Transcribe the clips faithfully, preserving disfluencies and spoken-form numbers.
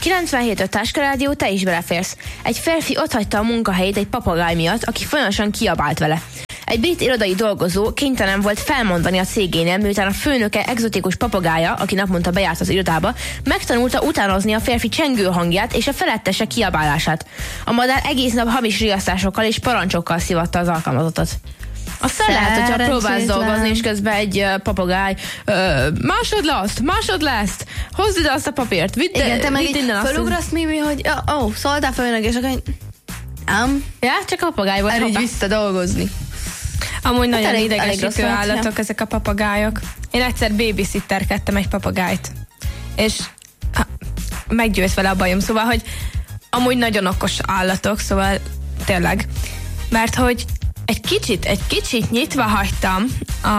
kilencvenhét öt Táska Rádió, te is beleférsz. Egy férfi otthagyta a munkahelyét egy papagáj miatt, aki folyamatosan kiabált vele. Egy brit irodai dolgozó kénytelen volt felmondani a cégénél, miután a főnöke egzotikus papagája, aki naponta bejárt az irodába, megtanulta utánozni a férfi csengő hangját és a felettese kiabálását. A madár egész nap hamis riasztásokkal és parancsokkal szivatta az alkalmazottat. Aztán lehet, hogyha próbálsz dolgozni, és közben egy uh, papagáj uh, másod le azt, másod le ezt, hozd ide azt a papírt, vidd, igen, te meg vidd így fölugrasz, Mimi, hogy ó, oh, szóltál fölnek, és akkor ám. Ja, csak a papagáj volt. Erre így vissza dolgozni. Amúgy nagyon elég, idegesítő elég állatok ja. ezek a papagájok. Én egyszer babysitterkedtem egy papagájt, és ha, meggyőzt vele a bajom, szóval, hogy amúgy nagyon okos állatok, szóval tényleg, mert hogy egy kicsit, egy kicsit nyitva hagytam a,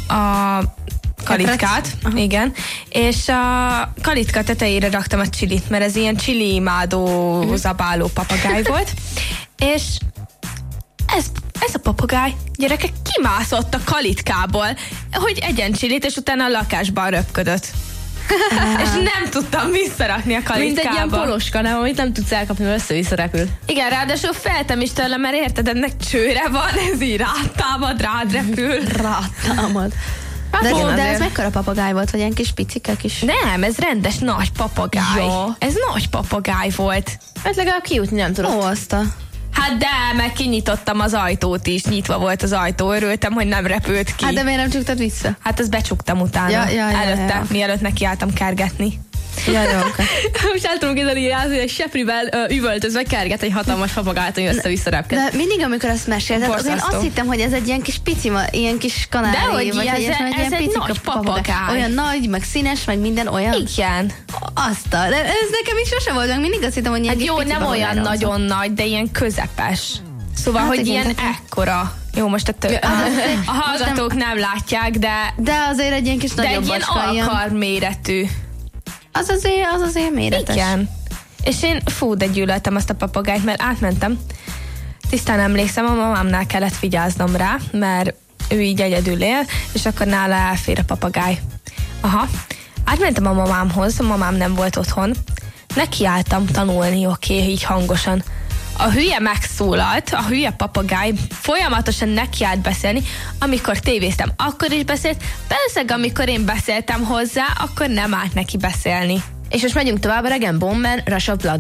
a kalitkát, igen, és a kalitka tetejére raktam a csilit, mert ez ilyen csili imádó, zabáló papagáj volt, és ez, ez a papagáj, gyerekek, kimászott a kalitkából, hogy egyen csilit, és utána a lakásban röpködött. És nem tudtam visszarakni a kalitkába. Mint egy ilyen poloska, nem, amit nem tudsz elkapni, mert össze-vissza repül. Igen, ráadásul feltem is tőle, mert érted, ennek csőre van, ez így rátámad, rád repül. Rátámad. De, de, de ez mekkora papagáj volt, vagy ilyen kis picike kis? Nem, ez rendes nagy papagáj. Ja. Ez nagy papagáj volt. Hát legalább kijutni nem tudott. Ó, azt a... Hát de, meg kinyitottam az ajtót is, nyitva volt az ajtó, örültem, hogy nem repült ki. Hát de miért nem csuktad vissza? Hát ezt becsuktam utána, ja, ja, ja, előtte, ja. mielőtt nekiálltam kergetni. Ja, jó, okay. Most el tudom képzelni, hogy egy seprivel uh, üvöltözve kerget egy hatalmas papagájt, hogy össze-vissza repked. De mindig, amikor azt mesélted, én azt hittem, hogy ez egy ilyen kis pici, ilyen kis kanári. De hogy vagy ez, egy, ez, ez egy nagy papagáj. Olyan nagy, meg színes, meg minden olyan. Igen. Azt a, de ez nekem is sose volt, meg mindig azt hittem, hogy ilyen hát kis jó, pici nem olyan papagájra nagyon nagy, de ilyen közepes. Szóval, hát hogy igen, ilyen tehát... ekkora. Jó, most a, tő... ja, a hallgatók nem... nem látják, de... De azért egy ilyen kis nagyobb bacska. De egy ilyen alkarméretű. Az azért, az azért méretes. Igen. És én fú, de gyűlöltem azt a papagájt, mert átmentem. Tisztán emlékszem, a mamámnál kellett vigyáznom rá, mert ő így egyedül él, és akkor nála elfér a papagáj. Aha. Átmentem a mamámhoz, a mamám nem volt otthon. Nekiálltam tanulni, oké, okay, így hangosan. A hülye megszólalt, a hülye papagáj folyamatosan nekiállt beszélni, amikor tévéztem, akkor is beszélt, persze, amikor én beszéltem hozzá, akkor nem állt neki beszélni. És most megyünk tovább, Regen Bomben, Rush of Blood.